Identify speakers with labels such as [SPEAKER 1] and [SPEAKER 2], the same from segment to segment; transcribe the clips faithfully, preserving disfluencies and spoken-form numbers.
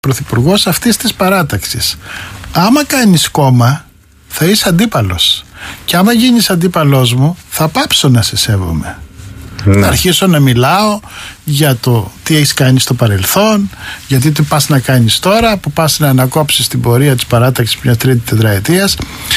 [SPEAKER 1] πρωθυπουργός αυτής της παράταξης. Άμα κάνεις κόμμα, θα είσαι αντίπαλος. Και άμα γίνεις αντίπαλός μου, θα πάψω να σε σέβομαι. Ναι. Θα αρχίσω να μιλάω για το τι έχεις κάνει στο παρελθόν, γιατί τι πας να κάνεις τώρα, που πας να ανακόψεις την πορεία της παράταξης μια τρίτη τετραετίας.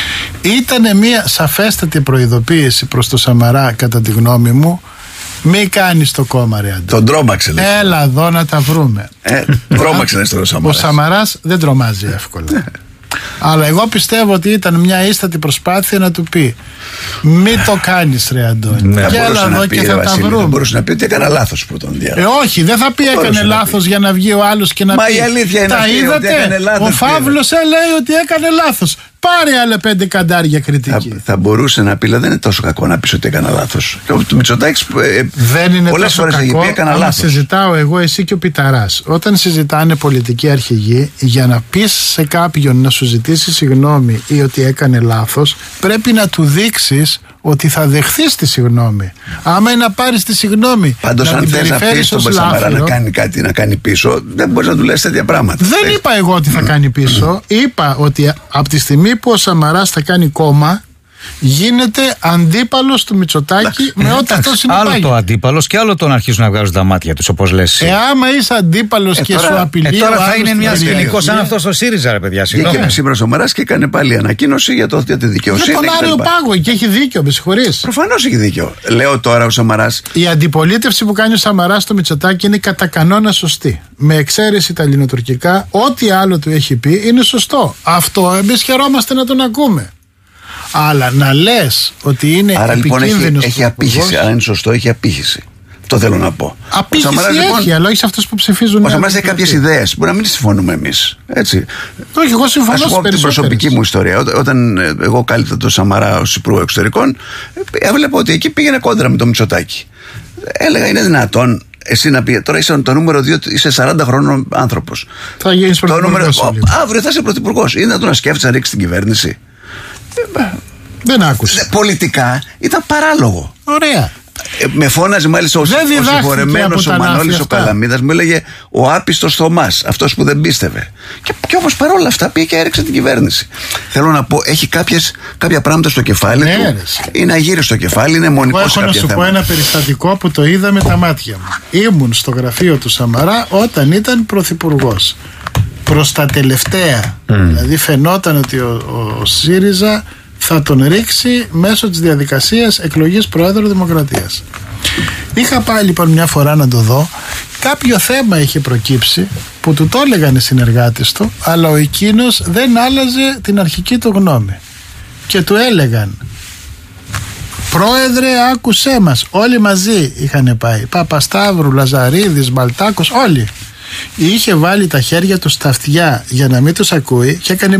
[SPEAKER 1] Ήτανε μια σαφέστατη προειδοποίηση προς το Σαμαρά, κατά τη γνώμη μου. Μη κάνεις το κόμμα, ρε Αντώνη.
[SPEAKER 2] Τον τρόμαξε, λέει.
[SPEAKER 1] Έλα εδώ να τα βρούμε.
[SPEAKER 2] Ε, τρόμαξε να στο Σαμαράς.
[SPEAKER 1] Ο Σαμαράς δεν τρομάζει εύκολα. Αλλά εγώ πιστεύω ότι ήταν μια ίστατη προσπάθεια να του πει: μη το κάνεις, ρε Αντώνη.
[SPEAKER 2] Ναι,
[SPEAKER 1] και έλα εδώ και θα τα βρούμε.
[SPEAKER 2] Θα μπορούσε να πει ότι έκανα λάθος που τον διάλογο.
[SPEAKER 1] Ε, όχι, δεν θα πει έκανε λάθος για να βγει ο άλλος και να
[SPEAKER 2] Μα
[SPEAKER 1] πει.
[SPEAKER 2] η αλήθεια είναι
[SPEAKER 1] τα
[SPEAKER 2] αυτή,
[SPEAKER 1] είδατε,
[SPEAKER 2] ότι έκανε λάθος.
[SPEAKER 1] ο Φαύλος ε, λέει ότι έκανε λάθος. Πάρε άλλα πέντε καντάρια κριτική.
[SPEAKER 2] Θα, θα μπορούσε να πει, αλλά δεν είναι τόσο κακό να πει ότι έκανα λάθος. Και ο Μητσοτάκης ε,
[SPEAKER 1] δεν είναι
[SPEAKER 2] πολλές
[SPEAKER 1] τόσο
[SPEAKER 2] φορές
[SPEAKER 1] κακό.
[SPEAKER 2] έχει πει έκανα λάθος.
[SPEAKER 1] Συζητάω εγώ, εσύ και ο Πιταράς. Όταν συζητάνε πολιτικοί αρχηγοί, για να πεις σε κάποιον να σου ζητήσει συγγνώμη ή ότι έκανε λάθος, πρέπει να του δείξεις ότι θα δεχθείς τη συγγνώμη. Άμα είναι να πάρεις τη συγγνώμη,
[SPEAKER 2] πάντως αν θες να πεις τον Σαμαρά να κάνει κάτι, να κάνει πίσω, δεν μπορείς να του λες τέτοια πράγματα.
[SPEAKER 1] Δεν
[SPEAKER 2] Θες.
[SPEAKER 1] είπα εγώ ότι θα κάνει πίσω. Είπα ότι από τη στιγμή που ο Σαμαράς θα κάνει κόμμα, γίνεται αντίπαλος του Μητσοτάκη με ό,τι αυτό συνεπάγει.
[SPEAKER 3] Άλλο το αντίπαλος και άλλο το να αρχίσουν να βγάζουν τα μάτια τους, όπως λες.
[SPEAKER 1] Ε, άμα είσαι αντίπαλος ε, και
[SPEAKER 3] τώρα,
[SPEAKER 1] σου απειλεί.
[SPEAKER 3] Ε, τώρα θα είναι μια σκηνικό σαν
[SPEAKER 2] yeah.
[SPEAKER 3] αυτό στο ΣΥΡΙΖΑ, ρε παιδιά.
[SPEAKER 2] Συγγνώμη. Και σήμερα ο Σαμαράς και έκανε πάλι ανακοίνωση για το για τη δικαιοσύνη.
[SPEAKER 1] Για τον Άριο Πάγο και έχει δίκιο, με συγχωρείς.
[SPEAKER 2] Προφανώς έχει δίκιο. Λέω τώρα ο Σαμαράς.
[SPEAKER 1] Η αντιπολίτευση που κάνει ο Σαμαράς στο Μητσοτάκη είναι κατά κανόνα σωστή. Με εξαίρεση τα ελληνοτουρκικά, ό,τι άλλο του έχει πει είναι σωστό. Αυτό εμείς χαιρόμαστε να τον ακούμε. Αλλά να λες ότι είναι
[SPEAKER 2] άρα λοιπόν έχει, έχει απήχηση. Αν είναι σωστό, έχει απήχηση. Αυτό θέλω να πω.
[SPEAKER 1] Απήχηση έχει, λοιπόν, αλλά όχι σε αυτούς που ψηφίζουν.
[SPEAKER 2] Ο Σαμαράς έχει κάποιες ιδέες. Μπορεί να μην συμφωνούμε εμείς. Έτσι.
[SPEAKER 1] Όχι, εγώ συμφωνώ.
[SPEAKER 2] Ας σου πω από την προσωπική μου ιστορία. Ό, όταν εγώ κάλυπτα τον Σαμαρά ως Υπουργό Εξωτερικών, έβλεπα ότι εκεί πήγαινε κόντρα με το Μητσοτάκη. Έλεγα, είναι δυνατόν εσύ να πει, τώρα είσαι το νούμερο δύο, είσαι σαράντα χρόνων άνθρωπος.
[SPEAKER 1] Θα γίνεις πρωθυπουργός.
[SPEAKER 2] Αύριο θα είσαι πρωθυπουργός. Είναι δυνατόν να σκέφτεσαι να ρίξεις την κυβέρνηση.
[SPEAKER 1] Δεν άκουσα.
[SPEAKER 2] Πολιτικά ήταν παράλογο.
[SPEAKER 1] Ωραία.
[SPEAKER 2] Ε, με φώναζε μάλιστα ο συγχωρεμένος ο Μανώλης ο Καλαμίδας, μου έλεγε ο άπιστος Θωμάς, αυτός που δεν πίστευε. Και, και όμως παρόλα αυτά πήγε και έριξε την κυβέρνηση. Θέλω να πω, έχει κάποιες, κάποια πράγματα στο κεφάλι ναι, του. Έρεσε. Είναι αγύριστο κεφάλι, είναι μονικός σε κάποια θέματα.
[SPEAKER 1] Έχω να σου πω ένα περιστατικό που το είδα με τα μάτια μου. Ήμουν στο γραφείο του Σαμαρά όταν ήταν πρωθυπουργός. Προς τα τελευταία. Mm. Δηλαδή φαινόταν ότι ο, ο, ο ΣΥΡΙΖΑ θα τον ρίξει μέσω της διαδικασίας εκλογής Προέδρου Δημοκρατίας. Είχα πάει λοιπόν μια φορά να το δω. Κάποιο θέμα είχε προκύψει που του το έλεγαν οι συνεργάτες του, αλλά ο εκείνος δεν άλλαζε την αρχική του γνώμη. Και του έλεγαν, Πρόεδρε, άκουσέ μας. Όλοι μαζί είχαν πάει. Παπασταύρου, Λαζαρίδης, Μπαλτάκος, όλοι. Είχε βάλει τα χέρια του στα αυτιά για να μην τους ακούει και έκανε.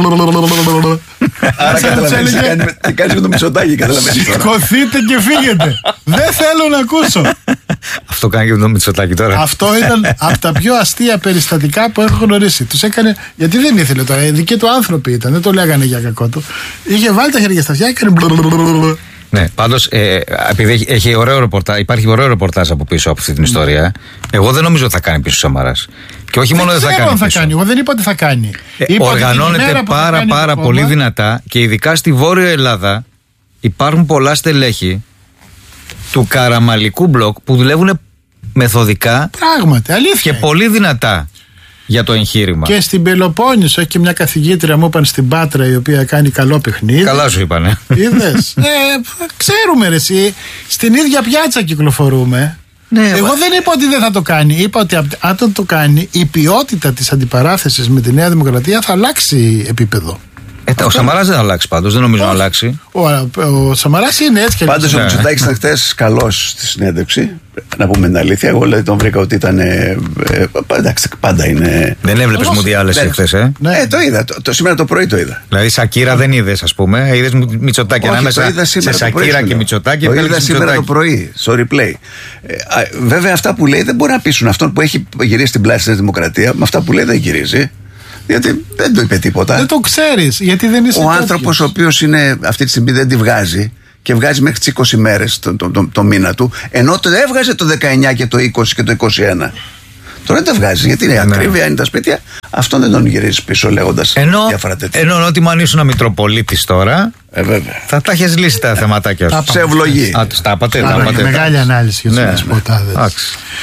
[SPEAKER 2] Άρα καταλαβαίνεις τι κάνεις με το Μητσοτάκη.
[SPEAKER 1] Σηκωθείτε και φύγετε. Δεν θέλω να ακούσω.
[SPEAKER 3] Αυτό κάνει και με το Μητσοτάκη τώρα.
[SPEAKER 1] Αυτό ήταν από τα πιο αστεία περιστατικά που έχω γνωρίσει. Τους έκανε. Γιατί δεν ήθελε τώρα. Οι δικοί του άνθρωποι ήταν. Δεν το λέγανε για κακό του. Είχε βάλει τα χέρια στα αυτιά και έκανε.
[SPEAKER 3] Ναι, πάντως, ε, επειδή έχει, έχει ωραίο ρεπορτάζ, υπάρχει ωραίο ρεπορτάζ από πίσω από αυτή την ιστορία. Εγώ δεν νομίζω ότι θα κάνει πίσω ο Σαμαράς. Και όχι μόνο δεν θα κάνει.
[SPEAKER 1] Θα κάνει. Εγώ δεν είπα ότι θα κάνει.
[SPEAKER 3] Ε, οργανώνεται πάρα πάρα πολύ κόμμα. δυνατά και ειδικά στη Βόρεια Ελλάδα υπάρχουν πολλά στελέχη του καραμαλικού μπλοκ που δουλεύουν μεθοδικά.
[SPEAKER 1] Πράγματι, αλήθεια.
[SPEAKER 3] Και πολύ δυνατά για το εγχείρημα.
[SPEAKER 1] Και στην Πελοπόννησο έχει και μια καθηγήτρια μου είπαν στην Πάτρα η οποία κάνει καλό παιχνίδι.
[SPEAKER 3] Καλά σου είπανε.
[SPEAKER 1] Είδες. ε, ξέρουμε ρε εσύ. Στην ίδια πιάτσα κυκλοφορούμε. Ναι, Εγώ μα... δεν είπα ότι δεν θα το κάνει. Είπα ότι αν το κάνει η ποιότητα της αντιπαράθεσης με τη Νέα Δημοκρατία θα αλλάξει επίπεδο.
[SPEAKER 3] Ε, ο Σαμαράς δεν θα αλλάξει πάντως, δεν νομίζω να αλλάξει.
[SPEAKER 1] Ο, ο, ο Σαμαράς είναι έτσι και
[SPEAKER 2] πάντως ο Μητσοτάκης ήταν χθες καλός στη συνέντευξη. Να πούμε την αλήθεια. Εγώ δηλαδή τον βρήκα ότι ήταν. Ε, ε, εντάξει, πάντα είναι.
[SPEAKER 3] Δεν έβλεπες μουντιάλες χθες, ε?
[SPEAKER 2] Ναι, ε, το είδα. Το, το, σήμερα το πρωί το είδα.
[SPEAKER 3] Δηλαδή Σακύρα δεν είδες, ας πούμε. Είδες Μητσοτάκη ανάμεσα σε Σακύρα και Μητσοτάκη.
[SPEAKER 2] Το είδα σήμερα το πρωί, στο replay. Ε, α, βέβαια αυτά που λέει δεν μπορεί να πείσουν αυτόν που έχει γυρίσει την πλάση της Δημοκρατία. Με αυτά που λέει δεν γυρίζει. Γιατί δεν το είπε τίποτα.
[SPEAKER 1] Δεν το ξέρεις, γιατί δεν είσαι.
[SPEAKER 2] Ο άνθρωπος ο οποίος είναι αυτή τη στιγμή δεν τη βγάζει και βγάζει μέχρι τις είκοσι μέρες το, το, το, το μήνα του, ενώ το έβγαζε το δεκαεννιά και το είκοσι και το είκοσι ένα. Τώρα δεν τα βγάζει. Γιατί είναι
[SPEAKER 3] ναι.
[SPEAKER 2] ακρίβεια, είναι τα σπίτια. Αυτόν δεν τον γυρίζει πίσω λέγοντας διάφορα τέτοια.
[SPEAKER 3] Ενώ ότι αν ήσουν Μητροπολίτης τώρα.
[SPEAKER 2] Ε, βέβαια.
[SPEAKER 3] Θα τα έχεις λύσει τα θεματάκια σου.
[SPEAKER 2] Σε ευλογή.
[SPEAKER 3] Α, τα είπατε.
[SPEAKER 1] Μεγάλη ανάλυση για τους δεσποτάδες.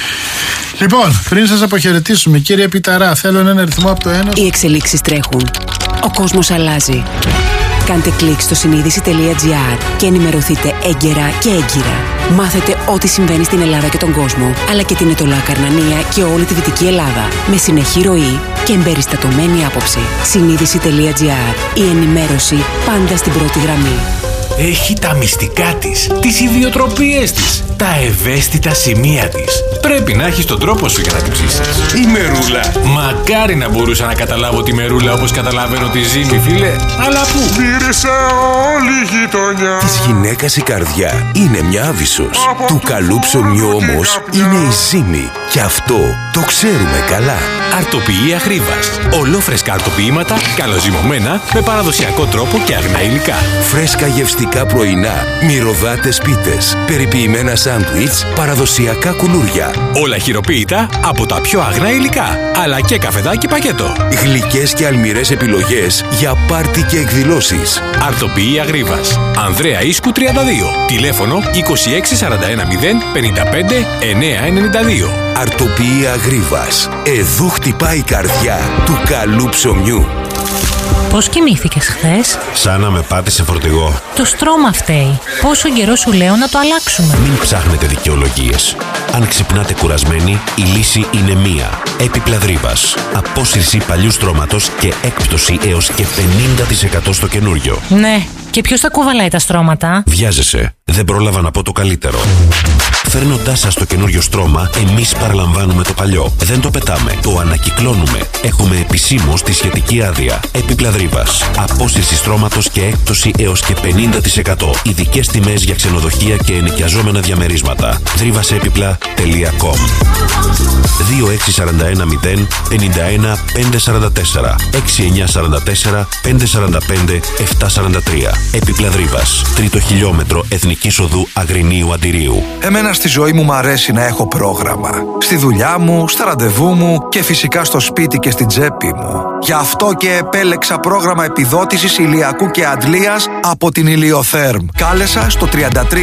[SPEAKER 1] Λοιπόν, πριν σας αποχαιρετήσουμε, κύριε Πιταρά, θέλω έναν αριθμό από το ένα.
[SPEAKER 4] Οι εξελίξεις τρέχουν. Ο κόσμος αλλάζει. Κάντε κλικ στο συνείδηση τελεία τζι άρ και ενημερωθείτε έγκαιρα και έγκυρα. Μάθετε ό,τι συμβαίνει στην Ελλάδα και τον κόσμο, αλλά και την Ετωλά Καρνανία και όλη τη Δυτική Ελλάδα. Με συνεχή ροή και εμπεριστατωμένη άποψη. συνείδηση τελεία τζι άρ. Η ενημέρωση πάντα στην πρώτη γραμμή.
[SPEAKER 5] Έχει τα μυστικά της, τις ιδιοτροπίες της, τα ευαίσθητα σημεία της. Πρέπει να έχεις τον τρόπο σου για να την ψήσεις. Η μερούλα. Μακάρι να μπορούσα να καταλάβω τη μερούλα όπως καταλαβαίνω τη ζύμη, φίλε. Αλλά πού?
[SPEAKER 6] Μύρισε όλη η γειτονιά.
[SPEAKER 5] Της γυναίκας η καρδιά είναι μια άβυσσος. Του καλού ψωμιού όμως είναι η ζύμη. Και αυτό το ξέρουμε καλά. Αρτοποιεί Αγρίβας. Ολόφρεσκα αρτοποιήματα, καλοζυμωμένα, με παραδοσιακό τρόπο και αγνά υλικά. Φρέσκα γευστικά πρωινά, μυρωδάτες πίτες, περιποιημένα σάντουιτς, παραδοσιακά κουλούρια. Όλα χειροποίητα από τα πιο αγνά υλικά, αλλά και καφεδάκι πακέτο. Γλυκές και αλμυρές επιλογές για πάρτι και εκδηλώσεις. Αρτοποιεί Αγρίβας. Ανδρέα Ίσκου τριάντα δύο. Τηλέφωνο είκοσι έξι σαράντα ένα μηδέν πενήντα πέντε εννιακόσια ενενήντα δύο. Αρτοποιεί Αγρίβας. Εδού χτυπάει η καρδιά του καλού ψωμιού.
[SPEAKER 7] Πώς κοιμήθηκες χθες?
[SPEAKER 8] Σαν να με πάτησε φορτηγό.
[SPEAKER 7] Το στρώμα φταίει. Πόσο καιρό σου λέω να το αλλάξουμε?
[SPEAKER 8] Μην ψάχνετε δικαιολογίες. Αν ξυπνάτε κουρασμένοι, η λύση είναι μία. Έπιπλα Δρύβας. Απόσυρση παλιού στρώματος και έκπτωση έως και πενήντα τοις εκατό στο καινούριο.
[SPEAKER 7] Ναι. Και ποιος θα κουβαλάει τα στρώματα?
[SPEAKER 8] Βιάζεσαι. Δεν πρόλαβα να πω το καλύτερο. Φέρνοντάς σας το καινούριο στρώμα, εμείς παραλαμβάνουμε το παλιό. Δεν το πετάμε, το ανακυκλώνουμε. Έχουμε επισήμως τη σχετική άδεια. Έπιπλα Δρύβας. Απόσυρση στρώματος και έκπτωση έως και πενήντα τοις εκατό. Ειδικές τιμές για ξενοδοχεία και ενοικιαζόμενα διαμερίσματα. δρύβασέπιπλα τελεία κομ. δύο έξι σαράντα ένα μηδέν πενήντα ένα πεντακόσια σαράντα τέσσερα έξι εννιακόσια σαράντα τέσσερα πεντακόσια σαράντα πέντε επτακόσια σαράντα τρία. Έπιπλα Δρύβας. Τρίτο χιλιόμετρο Εθνικής Οδού Αγρινίου Αντιρίου.
[SPEAKER 9] Εμένα στη ζωή μου μ' αρέσει να έχω πρόγραμμα. Στη δουλειά μου, στα ραντεβού μου και φυσικά στο σπίτι και στην τσέπη μου. Γι' αυτό και επέλεξα πρόγραμμα επιδότησης ηλιακού και αντλίας από την Ηλιοθέρμ. Κάλεσα στο τριάντα τρία